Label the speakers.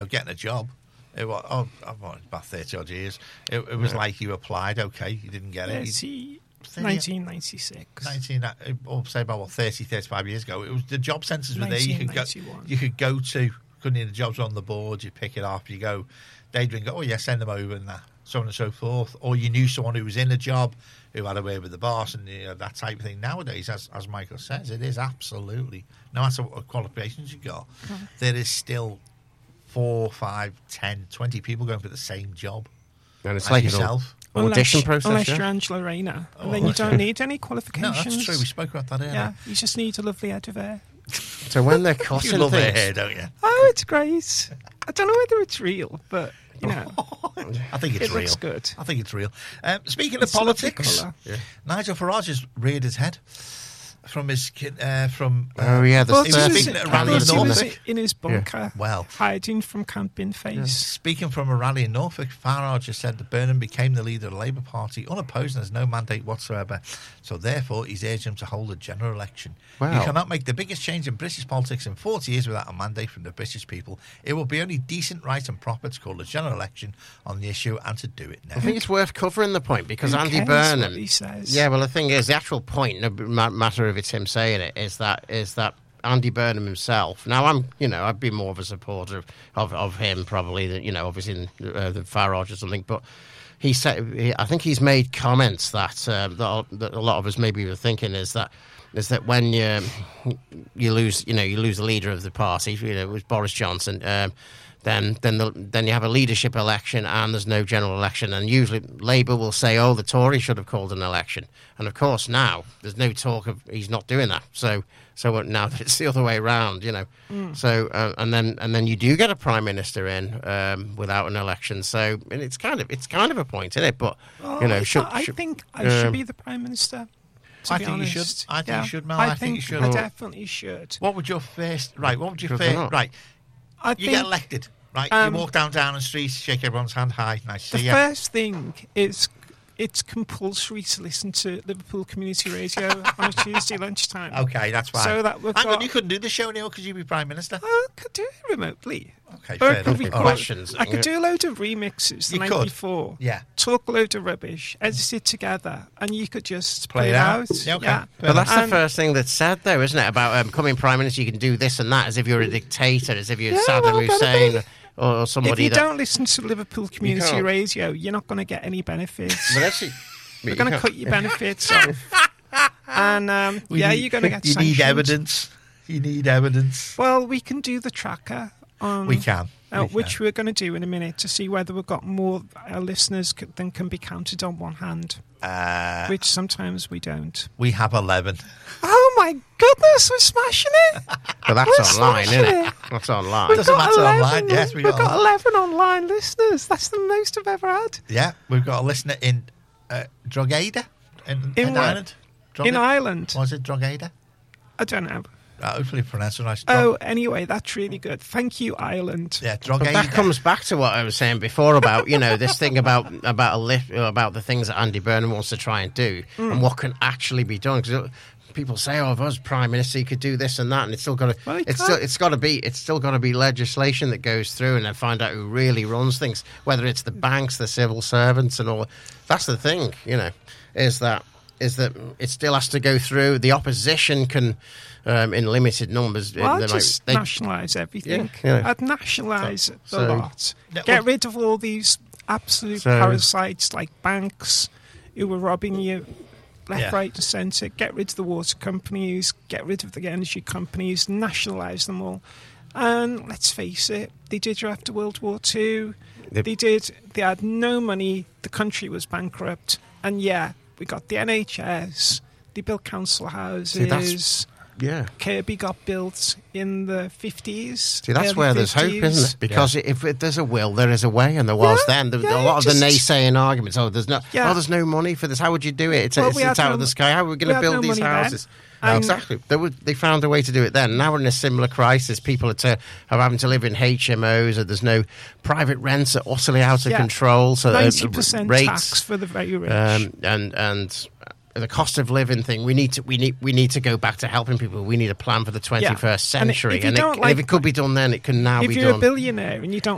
Speaker 1: getting a job. It was, about 30 odd years. It was like you applied, okay, you didn't get it.
Speaker 2: 1996.
Speaker 1: Say about 30, 35 years ago. It was the job centres were there. You could go to, couldn't the jobs were on the board, you pick it up, you go, they'd ring, oh yeah, send them over and that, so on and so forth. Or you knew someone who was in a job who had a way with the boss and that type of thing. Nowadays, as Michael says, it is absolutely, no matter what qualifications you've got, there is still 4, 5, 10, 20 people going for the same job.
Speaker 3: And it's like
Speaker 1: yourself.
Speaker 3: Audition process.
Speaker 2: Unless you're Angela Rayner. And then you don't need any qualifications.
Speaker 1: No, that's true. We spoke about that earlier.
Speaker 2: Yeah, you just need a lovely head of hair.
Speaker 3: So when they're cutting
Speaker 1: you love
Speaker 3: things...
Speaker 1: hair, don't you?
Speaker 2: Oh, it's great. I don't know whether it's real, but, you know.
Speaker 1: I think it's
Speaker 2: it
Speaker 1: real.
Speaker 2: Looks good.
Speaker 1: I think it's real. Speaking of politics, Nigel Farage has reared his head from his speaking at a rally in Norfolk.
Speaker 2: In his bunker, hiding from campaign face.
Speaker 1: Yeah. Speaking from a rally in Norfolk, Farage has said that Burnham became the leader of the Labour Party unopposed and has no mandate whatsoever. So therefore, he's urged him to hold a general election.
Speaker 3: Wow.
Speaker 1: You cannot make the biggest change in British politics in 40 years without a mandate from the British people. It will be only decent, right and proper to call a general election on the issue and to do it now.
Speaker 3: I think it's worth covering the point because Andy
Speaker 2: Burnham...
Speaker 3: What
Speaker 2: he says.
Speaker 3: Yeah, well, the thing is, the actual point, no matter if it's him saying it, is that Andy Burnham himself. Now, I'd be more of a supporter of him probably than, obviously the Farage or something, but he said, I think he's made comments that a lot of us maybe were thinking is that when you lose the leader of the party, it was Boris Johnson, then you have a leadership election and there's no general election, and usually Labour will say, oh, the Tories should have called an election, and of course now there's no talk of he's not doing that. So now it's the other way around, So and then you do get a prime minister in without an election. So and it's kind of a point, isn't it? But
Speaker 2: I think I should be the prime minister.
Speaker 1: I think you should. I think you should, Mel.
Speaker 2: I think
Speaker 1: you should.
Speaker 2: I definitely should.
Speaker 1: What would your first? Right. What would your first? Right. You get elected. Right. You walk down Downing Street, shake everyone's hand. Hi, nice to see you.
Speaker 2: The first thing is it's compulsory to listen to Liverpool Community Radio on a Tuesday lunchtime.
Speaker 1: Okay, that's fine.
Speaker 2: So that
Speaker 1: you couldn't do the show now because you'd be Prime Minister.
Speaker 2: I could do it remotely.
Speaker 1: Okay, fair enough.
Speaker 3: Questions.
Speaker 2: I could do a load of remixes the night before.
Speaker 1: Yeah.
Speaker 2: Talk a load of rubbish, edit it together, and you could just
Speaker 1: play it out.
Speaker 2: Yeah,
Speaker 1: okay.
Speaker 2: Yeah.
Speaker 3: But that's the first thing that's said, though, isn't it? About becoming Prime Minister, you can do this and that, as if you're a dictator, as if you're Saddam Hussein. Or somebody
Speaker 2: if you don't listen to Liverpool Community Radio, you're not going to get any benefits.
Speaker 3: But actually,
Speaker 2: we're going to cut your benefits off. And you're going to get sanctioned.
Speaker 1: You need evidence.
Speaker 2: Well, we can do the tracker.
Speaker 1: We can.
Speaker 2: Which we're going to do in a minute to see whether we've got more listeners than can be counted on one hand. Which sometimes we don't.
Speaker 1: We have 11.
Speaker 2: Oh my goodness, we're smashing it!
Speaker 3: But that's online, isn't it? That's online.
Speaker 1: It doesn't matter online. Yes,
Speaker 2: we've got 11 online listeners. That's the most I've ever had.
Speaker 1: Yeah, we've got a listener in Drogheda in Ireland.
Speaker 2: In Ireland.
Speaker 1: Was it Drogheda?
Speaker 2: I don't know.
Speaker 1: Hopefully pronounced nice.
Speaker 2: Anyway, that's really good. Thank you, Ireland.
Speaker 1: Yeah, Drogheda.
Speaker 3: But that comes back to what I was saying before about this thing about the things that Andy Burnham wants to try and do and what can actually be done. Because people say, "Oh, if I was Prime Minister, he could do this and that," and it's still got to. It's still got to be legislation that goes through, and then find out who really runs things. Whether it's the banks, the civil servants, and all. That's the thing, is that it still has to go through. The opposition can. In limited numbers.
Speaker 2: Well, I'd just nationalise everything.
Speaker 3: Yeah.
Speaker 2: I'd nationalise the lot. Get rid of all these absolute parasites like banks who were robbing you left, right and centre. Get rid of the water companies. Get rid of the energy companies. Nationalise them all. And let's face it, they did after World War II. They had no money. The country was bankrupt. And we got the NHS. They built council houses. Kirby got built in the 50s.
Speaker 3: See, that's where there's hope, isn't it? Because if there's a will, there is a way, and there was then. A lot of the naysaying arguments, there's no money for this. How would you do it? It's out of the sky. How are we going to build these houses? No, exactly. They found a way to do it then. Now we're in a similar crisis. People are having to live in HMOs, and there's no private rents are utterly out of control. So
Speaker 2: 90%
Speaker 3: rates,
Speaker 2: tax for the very rich.
Speaker 3: And the cost of living thing. We need to go back to helping people. We need a plan for the 21st century.
Speaker 2: And if it could be done then, it can now be done. If you're a billionaire and you don't